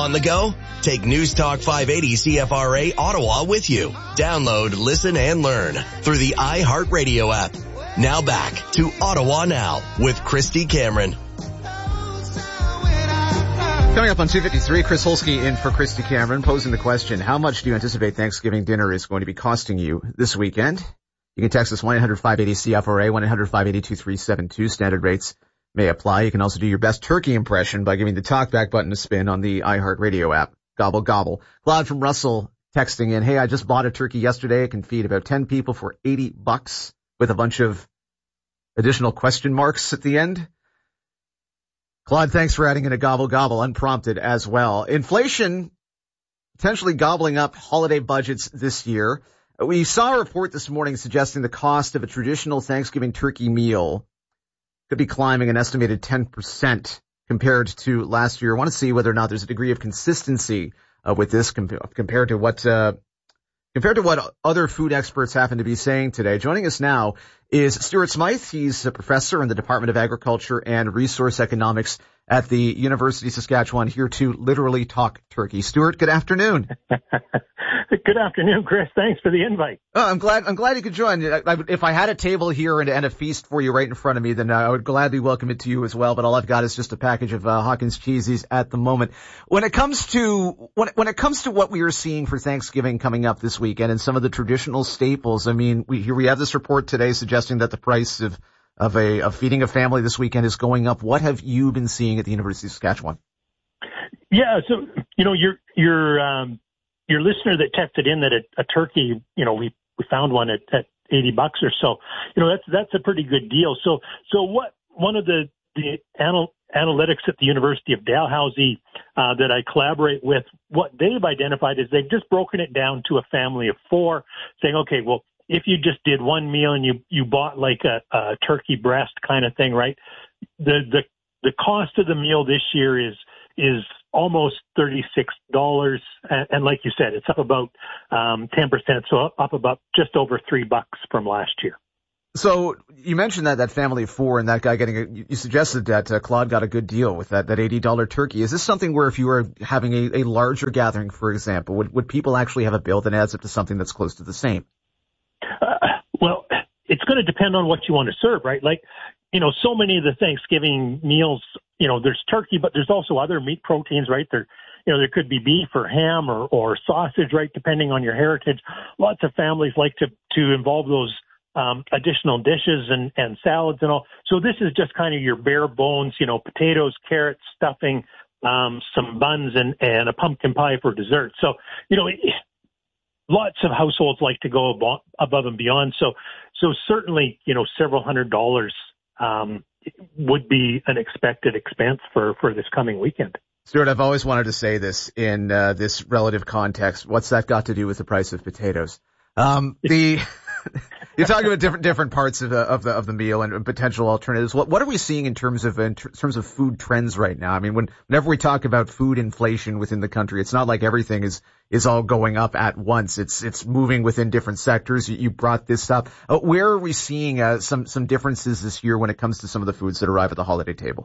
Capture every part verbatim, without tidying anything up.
On the go? Take News Talk five eighty C F R A Ottawa with you. Download, listen, and learn through the iHeartRadio app. Now back to Ottawa Now with Christy Cameron. Coming up on two fifty-three, Chris Holsky in for Christy Cameron, posing the question, how much do you anticipate Thanksgiving dinner is going to be costing you this weekend? You can text us one eight hundred five eighty C F R A, one eight hundred five eighty two three seven two. Standard rates may apply. You can also do your best turkey impression by giving the talkback button a spin on the iHeartRadio app. Gobble, gobble. Claude from Russell texting in, hey, I just bought a turkey yesterday. It can feed about ten people for eighty bucks with a bunch of additional question marks at the end. Claude, thanks for adding in a gobble, gobble, unprompted as well. Inflation potentially gobbling up holiday budgets this year. We saw a report this morning suggesting the cost of a traditional Thanksgiving turkey meal could be climbing an estimated ten percent compared to last year. I want to see whether or not there's a degree of consistency uh, with this comp- compared to what uh, compared to what other food experts happen to be saying today. Joining us now is Stuart Smythe. He's a professor in the Department of Agriculture and Resource Economics at the University of Saskatchewan, here to literally talk turkey. Stuart, good afternoon. Good afternoon, Chris. Thanks for the invite. Oh, I'm glad. I'm glad you could join. I, I, if I had a table here and, and a feast for you right in front of me, then I would gladly welcome it to you as well. But all I've got is just a package of uh, Hawkins cheesies at the moment. When it comes to when when it comes to what we are seeing for Thanksgiving coming up this weekend and some of the traditional staples, I mean, we here we have this report today suggesting that the price of of a of feeding a family this weekend is going up. What have you been seeing at the University of Saskatchewan? Yeah, so you know, your your um, your listener that texted in that a, a turkey, you know, we, we found one at, at eighty bucks or so. You know, that's that's a pretty good deal. So so what one of the the anal, analytics at the University of Dalhousie uh, that I collaborate with, what they've identified is they've just broken it down to a family of four, saying, okay, well, if you just did one meal and you, you bought like a, a turkey breast kind of thing, right? The, the, the cost of the meal this year is, is almost thirty-six dollars. And, and like you said, it's up about, um, ten percent. So up about just over three bucks from last year. So you mentioned that, that family of four and that guy getting a, you suggested that uh, Claude got a good deal with that, that eighty dollars turkey. Is this something where if you were having a, a larger gathering, for example, would, would people actually have a bill that adds up to something that's close to the same? Uh, well, it's going to depend on what you want to serve, right? Like, you know, so many of the Thanksgiving meals, you know, there's turkey, but there's also other meat proteins, right? There, you know, there could be beef or ham or, or sausage, right? Depending on your heritage. Lots of families like to, to involve those um, additional dishes and, and salads and all. So this is just kind of your bare bones, you know, potatoes, carrots, stuffing, um, some buns and, and a pumpkin pie for dessert. So, you know, it, lots of households like to go above and beyond. So, so certainly, you know, several hundred dollars um, would be an expected expense for, for this coming weekend. Stuart, I've always wanted to say this in uh, this relative context. What's that got to do with the price of potatoes? Um, the you're talking about different different parts of the of the of the meal and potential alternatives. What what are we seeing in terms of in terms of food trends right now? I mean, when, whenever we talk about food inflation within the country, it's not like everything is is all going up at once. It's it's moving within different sectors. You, you brought this up. Uh, where are we seeing uh, some some differences this year when it comes to some of the foods that arrive at the holiday table?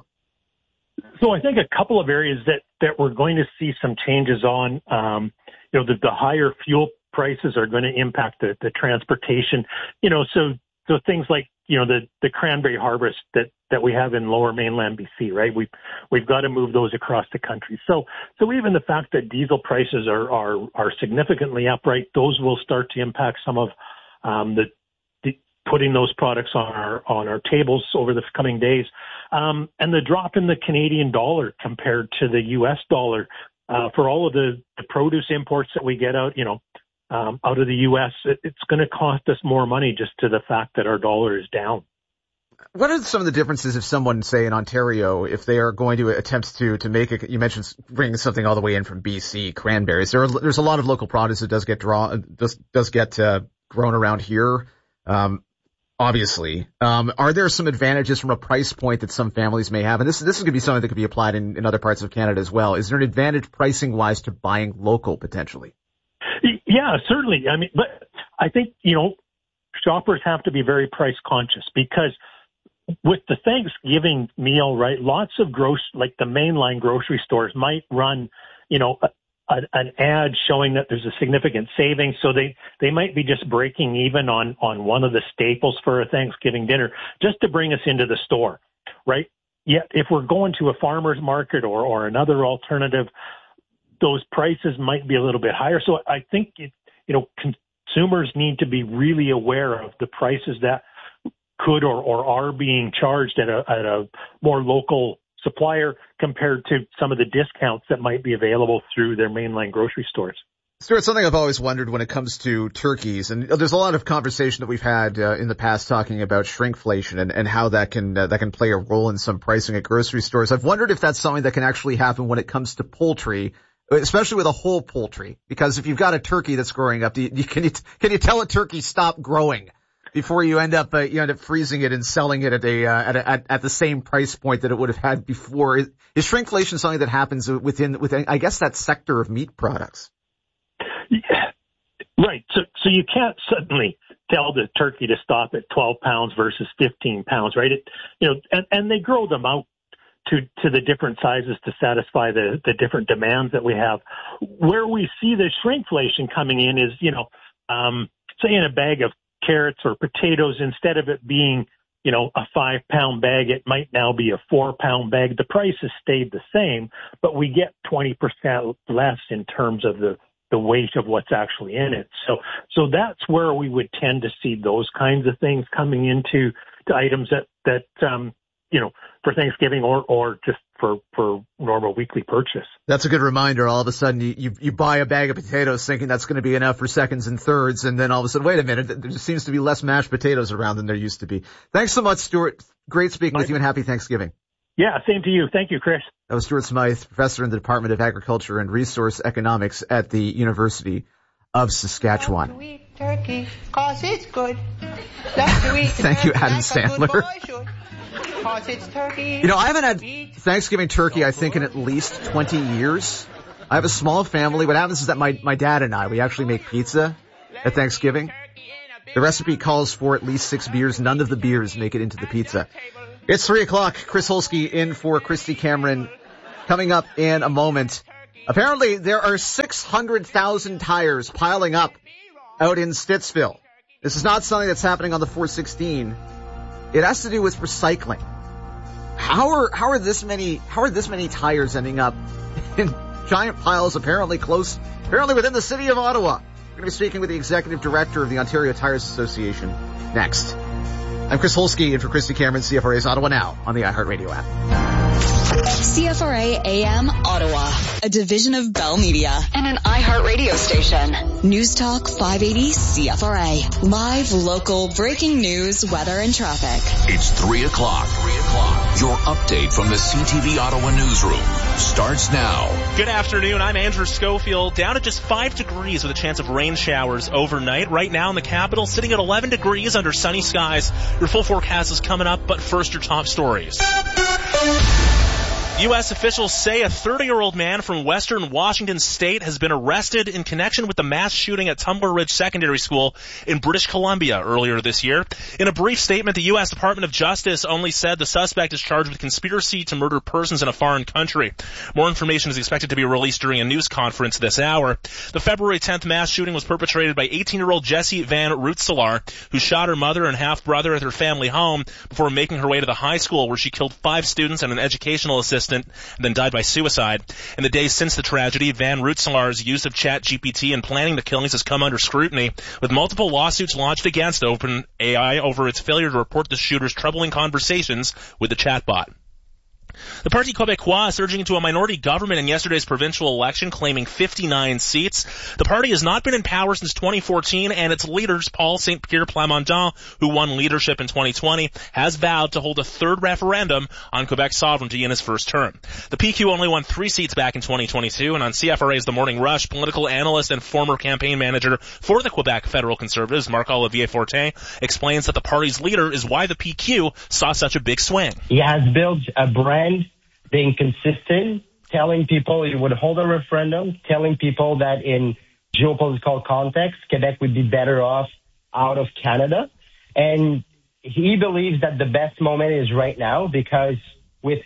So I think a couple of areas that that we're going to see some changes on. Um, you know, the, the higher fuel prices are going to impact the, the transportation, you know, so, so things like, you know, the, the cranberry harvest that, that we have in lower mainland B C, right? We've, we've got to move those across the country. So, so even the fact that diesel prices are, are, are significantly up, right? Those will start to impact some of, um, the, the putting those products on our, on our tables over the coming days. Um, and the drop in the Canadian dollar compared to the U S dollar, uh, for all of the, the produce imports that we get out, you know, Um, out of the U S, it, it's going to cost us more money just to the fact that our dollar is down. What are some of the differences if someone, say, in Ontario, if they are going to attempt to to make a, you mentioned bringing something all the way in from B C, cranberries. There are, there's a lot of local produce that does get draw does does get uh, grown around here. Um, obviously, um, are there some advantages from a price point that some families may have? And this this is going to be something that could be applied in, in other parts of Canada as well. Is there an advantage pricing wise to buying local potentially? Yeah, certainly. I mean, but I think, you know, shoppers have to be very price conscious because with the Thanksgiving meal, right, lots of gross, like the mainline grocery stores might run, you know, a, a, an ad showing that there's a significant savings. So they, they might be just breaking even on, on one of the staples for a Thanksgiving dinner just to bring us into the store, right? Yet if we're going to a farmer's market or, or another alternative, those prices might be a little bit higher. So I think, it, you know, consumers need to be really aware of the prices that could or, or are being charged at a, at a more local supplier compared to some of the discounts that might be available through their mainline grocery stores. Stuart, something I've always wondered when it comes to turkeys, and there's a lot of conversation that we've had uh, in the past talking about shrinkflation and, and how that can uh, that can play a role in some pricing at grocery stores. I've wondered if that's something that can actually happen when it comes to poultry, especially with a whole poultry, because if you've got a turkey that's growing up, do you, can you can you tell a turkey stop growing before you end up uh, you end up freezing it and selling it at a, uh, at, a at at the same price point that it would have had before? Is, is shrinkflation something that happens within within I guess that sector of meat products? Yeah. Right. So so you can't suddenly tell the turkey to stop at twelve pounds versus fifteen pounds, right? It, you know, and, and they grow them out to, to the different sizes to satisfy the, the different demands that we have. Where we see the shrinkflation coming in is, you know, um, say in a bag of carrots or potatoes, instead of it being, you know, a five pound bag, it might now be a four pound bag. The price has stayed the same, but we get twenty percent less in terms of the, the weight of what's actually in it. So, so that's where we would tend to see those kinds of things coming into the items that, that, um, you know, for Thanksgiving or, or just for, for normal weekly purchase. That's a good reminder. All of a sudden you, you, you buy a bag of potatoes thinking that's going to be enough for seconds and thirds. And then all of a sudden, wait a minute, there just seems to be less mashed potatoes around than there used to be. Thanks so much, Stuart. Great speaking Bye. with you and happy Thanksgiving. Yeah, same to you. Thank you, Chris. That was Stuart Smythe, professor in the Department of Agriculture and Resource Economics at the University of Saskatchewan. Love to eat turkey, 'cause it's good. Love to eat Thank you, Adam like Sandler. 'Cause it's turkey. You know, I haven't had Thanksgiving turkey, I think, in at least twenty years. I have a small family. What happens is that my, my dad and I, we actually make pizza at Thanksgiving. The recipe calls for at least six beers. None of the beers make it into the pizza. It's three o'clock. Chris Holsky in for Christy Cameron. Coming up in a moment. Apparently, there are six hundred thousand tires piling up out in Stittsville. This is not something that's happening on the four sixteen. It has to do with recycling. How are how are this many how are this many tires ending up in giant piles apparently close, apparently within the city of Ottawa? We're going to be speaking with the executive director of the Ontario Tires Association next. I'm Chris Holsky in for Christy Cameron, C F R A's Ottawa Now on the iHeartRadio app. C F R A A M Ottawa, a division of Bell Media and an iHeartRadio station. News Talk five eighty C F R A. Live, local, breaking news, weather, and traffic. It's three o'clock. Three o'clock. Your update from the C T V Ottawa newsroom starts now. Good afternoon. I'm Andrew Schofield. Down at just five degrees with a chance of rain showers overnight. Right now in the capital, sitting at eleven degrees under sunny skies. Your full forecast is coming up, but first your top stories. U S officials say a thirty-year-old man from western Washington state has been arrested in connection with the mass shooting at Tumbler Ridge Secondary School in British Columbia earlier this year. In a brief statement, the U S Department of Justice only said the suspect is charged with conspiracy to murder persons in a foreign country. More information is expected to be released during a news conference this hour. The February tenth mass shooting was perpetrated by eighteen-year-old Jessie Van Rootselaar, who shot her mother and half-brother at her family home before making her way to the high school where she killed five students and an educational assistant and then died by suicide. In the days since the tragedy, Van Rootselaar's use of ChatGPT in planning the killings has come under scrutiny, with multiple lawsuits launched against OpenAI over its failure to report the shooter's troubling conversations with the chatbot. The Parti Québécois is surging into a minority government in yesterday's provincial election, claiming fifty-nine seats. The party has not been in power since twenty fourteen, and its leaders, Paul Saint-Pierre Plamondon, who won leadership in twenty twenty, has vowed to hold a third referendum on Quebec's sovereignty in his first term. The P Q only won three seats back in twenty twenty-two, and on C F R A's The Morning Rush, political analyst and former campaign manager for the Quebec Federal Conservatives, Marc-Olivier Fortin, explains that the party's leader is why the P Q saw such a big swing. He has built a brand, being consistent, telling people he would hold a referendum, telling people that in geopolitical context, Quebec would be better off out of Canada. And he believes that the best moment is right now because with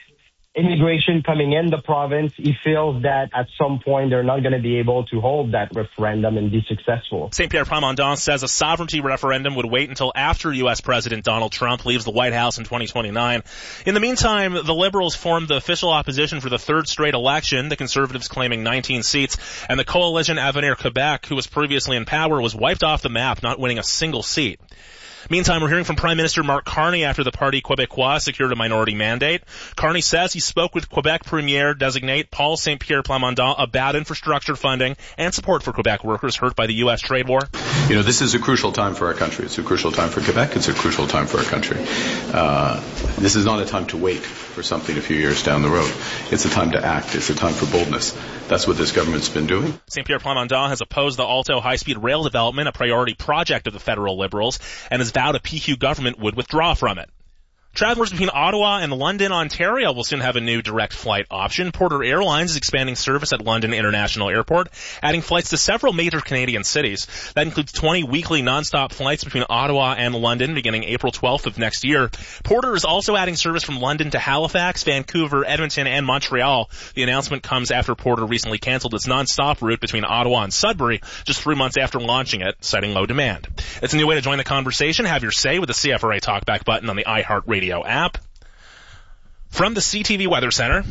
immigration coming in the province, he feels that at some point they're not going to be able to hold that referendum and be successful. Saint Pierre Plamondon says a sovereignty referendum would wait until after U S President Donald Trump leaves the White House in twenty twenty-nine. In the meantime, the Liberals formed the official opposition for the third straight election, the Conservatives claiming nineteen seats, and the coalition Avenir Quebec, who was previously in power, was wiped off the map, not winning a single seat. Meantime, we're hearing from Prime Minister Mark Carney after the Parti Québécois secured a minority mandate. Carney says he spoke with Quebec Premier-designate Paul Saint Pierre Plamondon about infrastructure funding and support for Quebec workers hurt by the U S trade war. You know, this is a crucial time for our country. It's a crucial time for Quebec. It's a crucial time for our country. Uh, this is not a time to wait for something a few years down the road. It's a time to act. It's a time for boldness. That's what this government's been doing. Saint Pierre Plamondon has opposed the Alto high-speed rail development, a priority project of the federal Liberals, and has vowed a P Q government would withdraw from it. Travelers between Ottawa and London, Ontario will soon have a new direct flight option. Porter Airlines is expanding service at London International Airport, adding flights to several major Canadian cities. That includes twenty weekly nonstop flights between Ottawa and London beginning April twelfth of next year. Porter is also adding service from London to Halifax, Vancouver, Edmonton, and Montreal. The announcement comes after Porter recently canceled its nonstop route between Ottawa and Sudbury just three months after launching it, citing low demand. It's a new way to join the conversation. Have your say with the C F R A Talkback button on the iHeartRadio app. From the C T V Weather Center,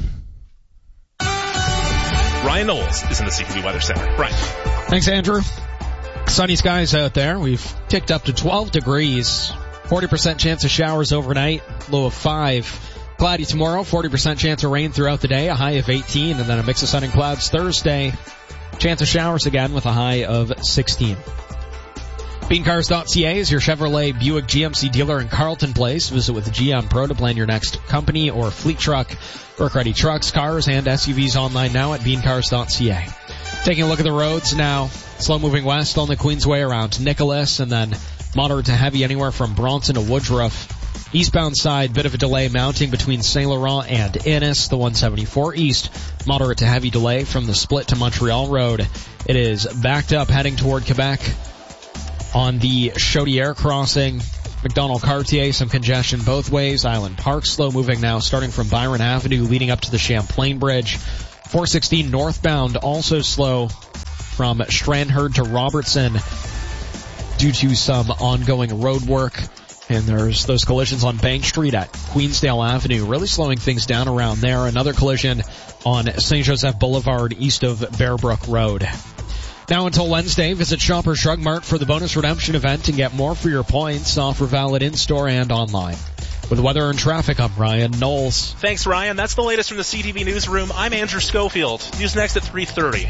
Ryan Knowles is in the C T V Weather Center. Ryan. Thanks, Andrew. Sunny skies out there. We've ticked up to twelve degrees. forty percent chance of showers overnight, low of five. Cloudy tomorrow, forty percent chance of rain throughout the day, a high of eighteen, and then a mix of sun and clouds Thursday. Chance of showers again with a high of sixteen. Bean Cars dot C A is your Chevrolet Buick G M C dealer in Carleton Place. Visit with G M Pro to plan your next company or fleet truck. Work-ready trucks, cars, and S U Vs online now at Bean Cars dot C A. Taking a look at the roads now. Slow-moving west on the Queensway around Nicholas, and then moderate to heavy anywhere from Bronson to Woodruff. Eastbound side, bit of a delay mounting between Saint Laurent and Innis. The one seventy-four east, moderate to heavy delay from the split to Montreal Road. It is backed up heading toward Quebec. On the Chaudière crossing, McDonald-Cartier, some congestion both ways. Island Park slow moving now, starting from Byron Avenue, leading up to the Champlain Bridge. four sixteen northbound also slow from Strandherd to Robertson due to some ongoing road work. And there's those collisions on Bank Street at Queensdale Avenue, really slowing things down around there. Another collision on Saint Joseph Boulevard east of Bearbrook Road. Now until Wednesday, visit Shoppers Drug Mart for the bonus redemption event and get more for your points. Offer valid in-store and online. With weather and traffic, I'm Ryan Knowles. Thanks, Ryan. That's the latest from the C T V Newsroom. I'm Andrew Schofield. News next at three thirty.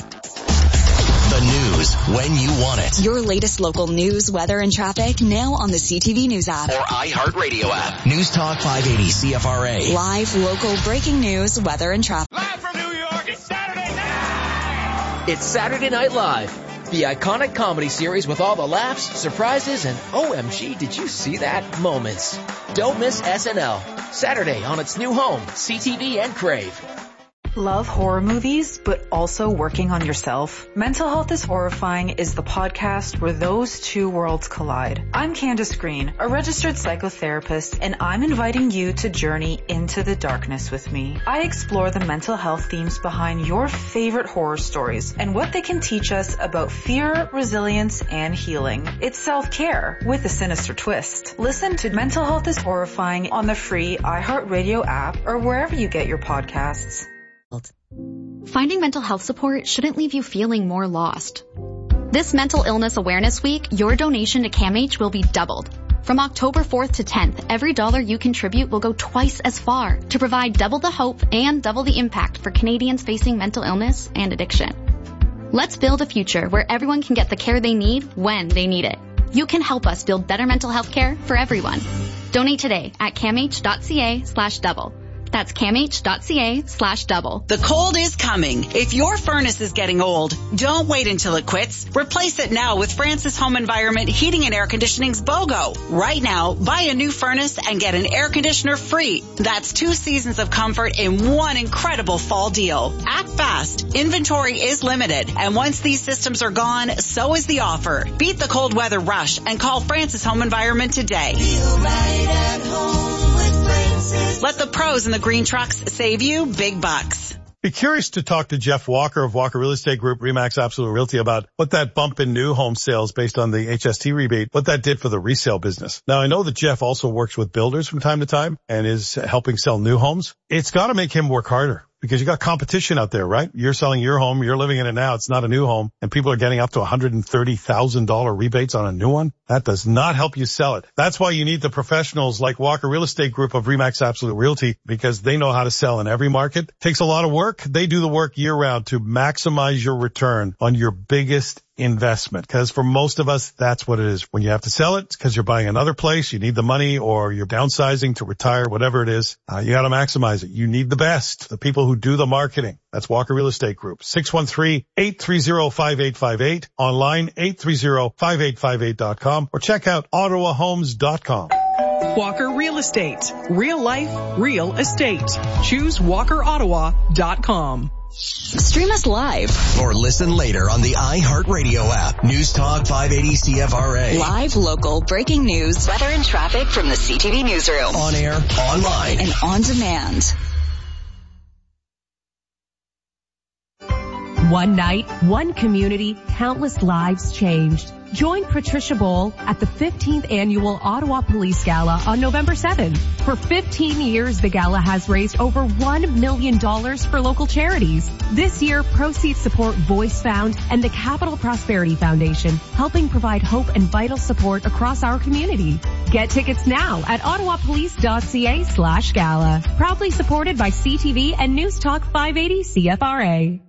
The news when you want it. Your latest local news, weather, and traffic now on the C T V News app. Or iHeartRadio app. News Talk five eighty C F R A. Live, local, breaking news, weather, and traffic. Live from New York, it's Saturday night! It's Saturday Night Live, the iconic comedy series with all the laughs, surprises, and O M G, did you see that moments. Don't miss S N L, Saturday on its new home, C T V and Crave. Love horror movies, but also working on yourself? Mental Health is Horrifying is the podcast where those two worlds collide. I'm Candace Green, a registered psychotherapist, and I'm inviting you to journey into the darkness with me. I explore the mental health themes behind your favorite horror stories and what they can teach us about fear, resilience, and healing. It's self-care with a sinister twist. Listen to Mental Health is Horrifying on the free iHeartRadio app or wherever you get your podcasts. Finding mental health support shouldn't leave you feeling more lost. This Mental Illness Awareness Week, your donation to CAMH will be doubled. From October fourth to tenth, every dollar you contribute will go twice as far to provide double the hope and double the impact for Canadians facing mental illness and addiction. Let's build a future where everyone can get the care they need when they need it. You can help us build better mental health care for everyone. Donate today at camh.ca slash double. That's camh.ca slash double. The cold is coming. If your furnace is getting old, don't wait until it quits. Replace it now with Francis Home Environment Heating and Air Conditioning's BOGO. Right now, buy a new furnace and get an air conditioner free. That's two seasons of comfort in one incredible fall deal. Act fast. Inventory is limited. And once these systems are gone, so is the offer. Beat the cold weather rush and call Francis Home Environment today. Feel right at home with Francis. Let the pros in the green trucks save you big bucks. Be curious to talk to Jeff Walker of Walker Real Estate Group, Remax Absolute Realty, about what that bump in new home sales based on the H S T rebate, what that did for the resale business. Now, I know that Jeff also works with builders from time to time and is helping sell new homes. It's got to make him work harder, because you got competition out there, right? You're selling your home, you're living in it now, it's not a new home, and people are getting up to one hundred thirty thousand dollars rebates on a new one. That does not help you sell it. That's why you need the professionals like Walker Real Estate Group of Remax Absolute Realty, because they know how to sell in every market. Takes a lot of work. They do the work year round to maximize your return on your biggest investment, because for most of us, that's what it is. When you have to sell it, it's because you're buying another place, you need the money, or you're downsizing to retire, whatever it is. Uh, you got to maximize it. You need the best, the people who do the marketing. That's Walker Real Estate Group. six one three, eight three zero, five eight five eight. Online, eight three zero, five eight five eight dot com, or check out ottawa homes dot com. Walker Real Estate. Real life, real estate. Choose walker ottawa dot com. Stream us live or listen later on the iHeartRadio app. News Talk five eighty C F R A. Live, local, breaking news, weather and traffic from the C T V newsroom. On air, online, and on demand. One night, one community, countless lives changed. Join Patricia Bowl at the fifteenth Annual Ottawa Police Gala on November seventh. For fifteen years, the gala has raised over one million dollars for local charities. This year, proceeds support Voice Found and the Capital Prosperity Foundation, helping provide hope and vital support across our community. Get tickets now at ottawapolice.ca slash gala. Proudly supported by C T V and News Talk five eighty C F R A.